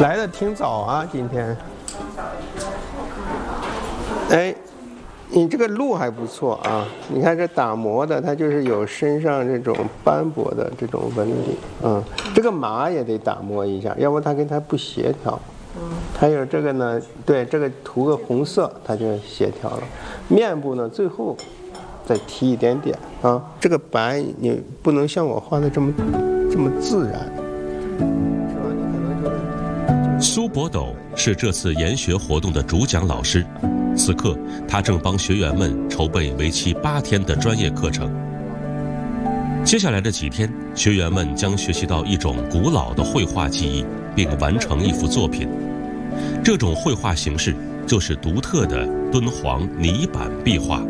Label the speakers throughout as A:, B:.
A: 来的挺早啊，今天。哎，你这个路还不错啊！你看这打磨的，它就是有身上这种斑驳的这种纹理。这个马也得打磨一下，要不它跟它不协调。还有这个呢，对，这个涂个红色，它就协调了。面部呢，最后再提一点点啊。这个白你不能像我画的这么自然。
B: 苏伯斗是这次研学活动的主讲老师，此刻他正帮学员们筹备为期8天的专业课程。接下来的几天，学员们将学习到一种古老的绘画技艺，并完成一幅作品。这种绘画形式就是独特的敦煌泥板壁画。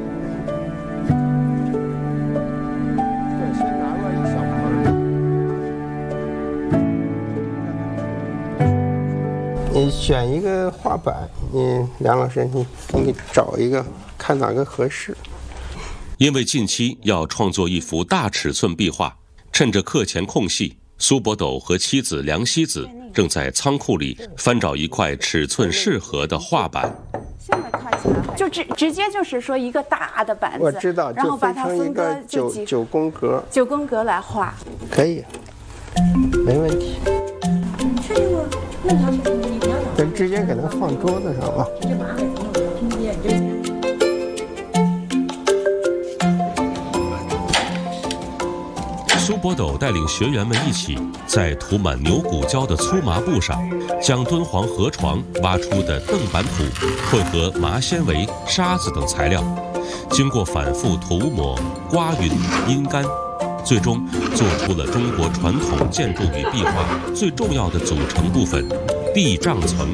A: 你选一个画板，梁老师，你找一个，看哪个合适。
B: 因为近期要创作一幅大尺寸壁画，趁着课前空隙，苏伯斗和妻子梁希子正在仓库里翻找一块尺寸适合的画板。
C: 现在看起来就直接就是说一个大的板子，
A: 我知道，
C: 然后把它分割
A: 9宫格
C: ，9宫格来画，
A: 可以，没问题。
C: 确定吗？那条线你不要找，
A: 咱直接给它放桌子上吧。
C: 直接把它给听不见，你就。
B: 苏伯斗带领学员们一起在涂满牛骨胶的粗麻布上，将敦煌河床挖出的凳板土混合麻纤维、沙子等材料，经过反复涂抹、刮匀、阴干，最终做出了中国传统建筑与壁画最重要的组成部分——地障层。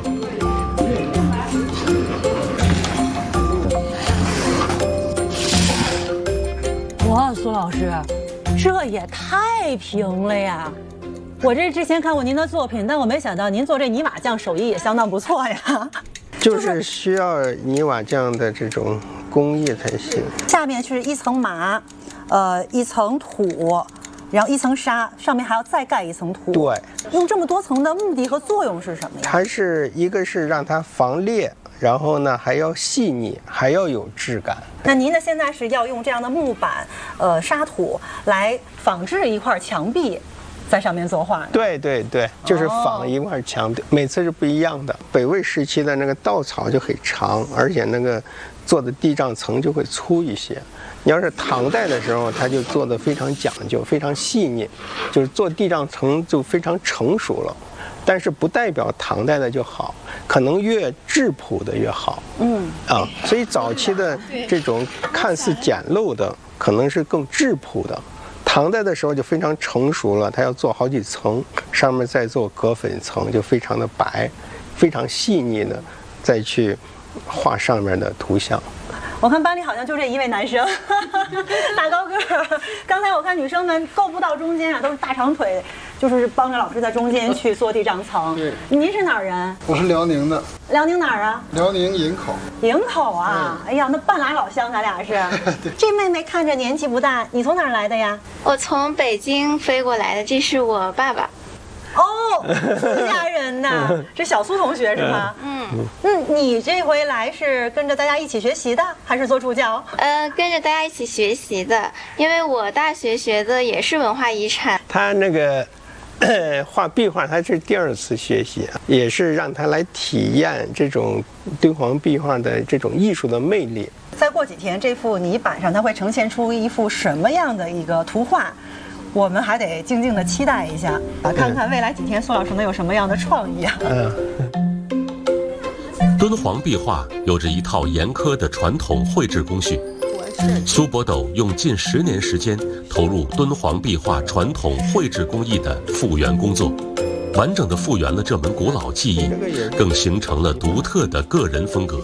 D: 哇，苏老师，这也太平了呀！我这之前看过您的作品，但我没想到您做这泥瓦匠手艺也相当不错呀。
A: 就是需要泥瓦匠的这种工艺才行。
D: 下面是一层麻，一层土，然后一层沙，上面还要再盖一层土。
A: 对，
D: 用这么多层的目的和作用是什么呀？
A: 它是一个是让它防裂，然后呢还要细腻，还要有质感。
D: 那您呢现在是要用这样的木板、沙土来仿制一块墙壁，在上面作画。
A: 对对对，就是仿一块墙，每次是不一样的。北魏时期的那个稻草就很长，而且那个做的地障层就会粗一些。你要是唐代的时候，它就做的非常讲究，非常细腻，就是做地障层就非常成熟了。但是不代表唐代的就好，可能越质朴的越好。所以早期的这种看似简陋的，可能是更质朴的。唐代的时候就非常成熟了，它要做好几层，上面再做隔粉层，就非常的白，非常细腻的再去画上面的图像。
D: 我看班里好像就这一位男生，大高个儿。刚才我看女生们够不到中间啊，都是大长腿，就是帮着老师在中间去做地障层。
E: 对，
D: 您是哪儿人？
E: 我是辽宁的。
D: 辽宁哪儿啊？
E: 辽宁营口。
D: 营口啊！哎呀，那半拉老乡，咱俩是。这妹妹看着年纪不大，你从哪儿来的呀？
F: 我从北京飞过来的，这是我爸爸。
D: 哦，苏家人呐，这小苏同学是吗？你这回来是跟着大家一起学习的，还是做助教？
F: 跟着大家一起学习的，因为我大学学的也是文化遗产。
A: 他那个画壁画，他是第2次学习，也是让他来体验这种敦煌壁画的这种艺术的魅力。
D: 再过几天，这幅泥板上它会呈现出一幅什么样的一个图画？我们还得静静地期待一下，看看未来几天苏老师能有什么样的创意啊！
B: 敦煌壁画有着一套严苛的传统绘制工序。苏伯斗用近10年时间投入敦煌壁画传统绘制工艺的复原工作，完整地复原了这门古老技艺，更形成了独特的个人风格。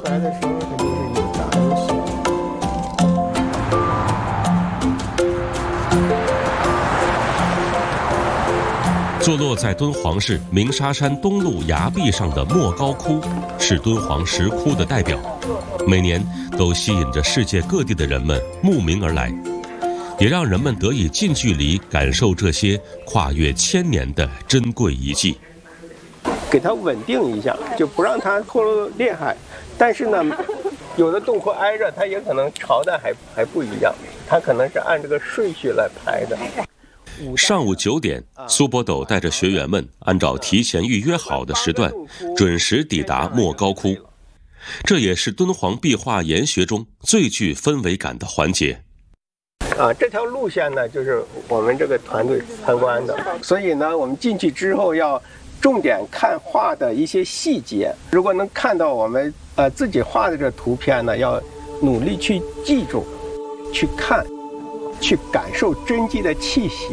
B: 坐落在敦煌市鸣沙山东麓崖壁上的莫高窟，是敦煌石窟的代表，每年都吸引着世界各地的人们慕名而来，也让人们得以近距离感受这些跨越1000年的珍贵遗迹。
A: 给它稳定一下，就不让它脱落裂害。但是呢，有的洞窟挨着，它也可能朝代还不一样，它可能是按这个顺序来排的。
B: 上午9点，苏伯斗带着学员们按照提前预约好的时段，准时抵达莫高窟。这也是敦煌壁画研学中最具氛围感的环节。
A: 这条路线呢，就是我们这个团队参观的，所以呢，我们进去之后要重点看画的一些细节。如果能看到我们自己画的这图片呢，要努力去记住、去看、去感受真迹的气息。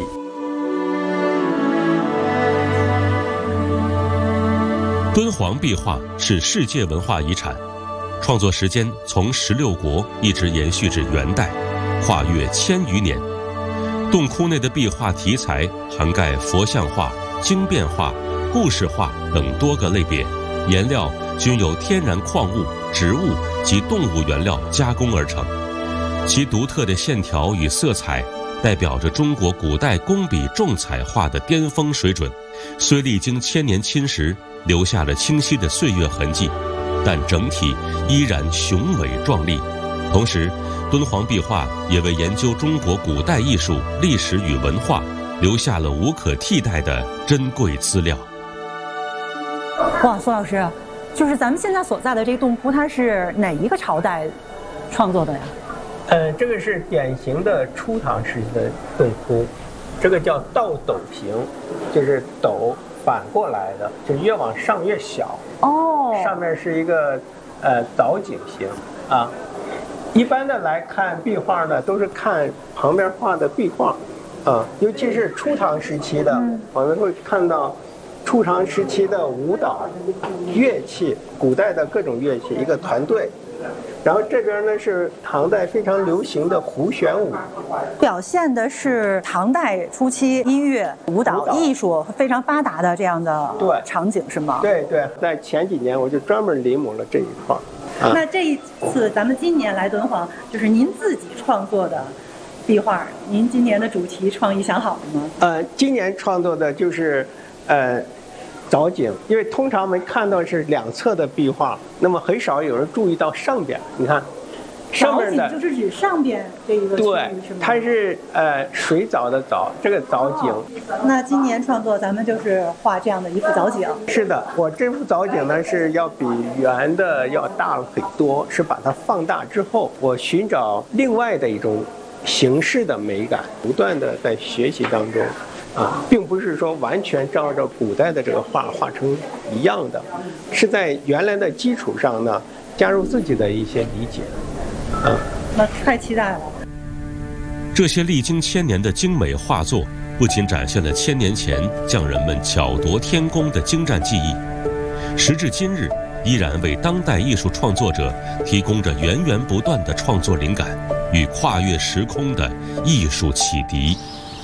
B: 敦煌壁画是世界文化遗产，创作时间从16国一直延续至元代，跨越1000余年。洞窟内的壁画题材涵盖佛像画、经变画、故事画等多个类别，颜料均由天然矿物、植物及动物原料加工而成，其独特的线条与色彩代表着中国古代工笔重彩画的巅峰水准。虽历经1000年侵蚀，留下了清晰的岁月痕迹，但整体依然雄伟壮丽。同时，敦煌壁画也为研究中国古代艺术历史与文化留下了无可替代的珍贵资料。
D: 哇，苏老师，就是咱们现在所在的这个洞窟，它是哪一个朝代创作的呀？
A: 这个是典型的初唐时期的洞窟，这个叫倒斗形，就是斗反过来的，就越往上越小。哦，上面是一个藻井形啊。一般的来看壁画呢，都是看旁边画的壁画，尤其是初唐时期的，我们会看到初唐时期的舞蹈、乐器，古代的各种乐器，一个团队。然后这边呢是唐代非常流行的胡旋舞，
D: 表现的是唐代初期音乐、舞蹈艺术非常发达的这样的场景，是吗？
A: 对对，在前几年我就专门临摹了这一块。
D: 那这一次咱们今年来敦煌，就是您自己创作的壁画，您今年的主题创意想好了吗？
A: 今年创作的就是藻井，因为通常我们看到是两侧的壁画，那么很少有人注意到上边。你看，上面的
D: 就是指上边这一个区域，是吗？
A: 它是水藻的藻，这个藻井。
D: 那今年创作咱们就是画这样的一幅藻井。
A: 是的，我这幅藻井呢是要比圆的要大了很多，是把它放大之后，我寻找另外的一种形式的美感，不断的在学习当中。并不是说完全照着古代的这个画成一样的，是在原来的基础上呢，加入自己的一些理解。
D: 那太期待了。
B: 这些历经1000年的精美画作，不仅展现了1000年前匠人们巧夺天工的精湛技艺，时至今日，依然为当代艺术创作者提供着源源不断的创作灵感与跨越时空的艺术启迪。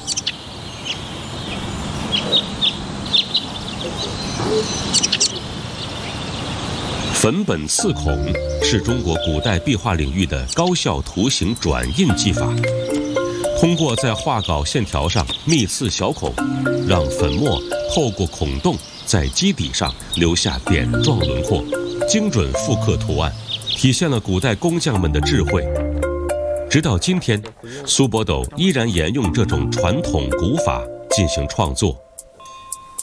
B: 粉本刺孔是中国古代壁画领域的高效图形转印技法，通过在画稿线条上密刺小孔，让粉末透过孔洞在基底上留下点状轮廓，精准复刻图案，体现了古代工匠们的智慧。直到今天，苏伯斗依然沿用这种传统古法进行创作。